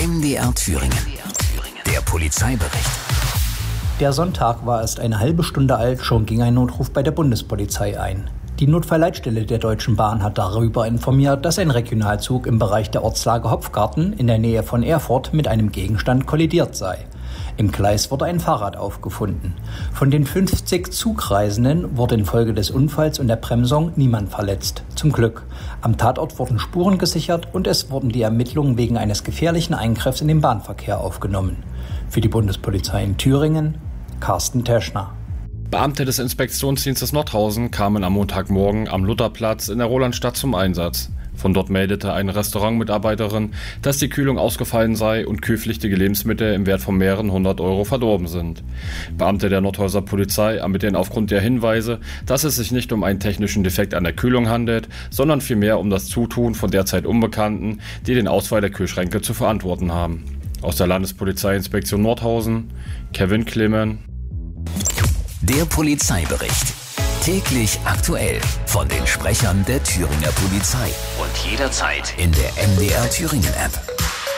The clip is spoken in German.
MDR Thüringen. Der Polizeibericht. Der Sonntag war erst eine halbe Stunde alt, schon ging ein Notruf bei der Bundespolizei ein. Die Notfallleitstelle der Deutschen Bahn hat darüber informiert, dass ein Regionalzug im Bereich der Ortslage Hopfgarten in der Nähe von Erfurt mit einem Gegenstand kollidiert sei. Im Gleis wurde ein Fahrrad aufgefunden. Von den 50 Zugreisenden wurde infolge des Unfalls und der Bremsung niemand verletzt. Zum Glück. Am Tatort wurden Spuren gesichert und es wurden die Ermittlungen wegen eines gefährlichen Eingriffs in den Bahnverkehr aufgenommen. Für die Bundespolizei in Thüringen, Carsten Teschner. Beamte des Inspektionsdienstes Nordhausen kamen am Montagmorgen am Lutherplatz in der Rolandstadt zum Einsatz. Von dort meldete eine Restaurantmitarbeiterin, dass die Kühlung ausgefallen sei und kühlpflichtige Lebensmittel im Wert von mehreren 100 € verdorben sind. Beamte der Nordhauser Polizei ermitteln aufgrund der Hinweise, dass es sich nicht um einen technischen Defekt an der Kühlung handelt, sondern vielmehr um das Zutun von derzeit Unbekannten, die den Ausfall der Kühlschränke zu verantworten haben. Aus der Landespolizeiinspektion Nordhausen, Kevin Clemen. Der Polizeibericht. Täglich aktuell von den Sprechern der Thüringer Polizei und jederzeit in der MDR Thüringen App.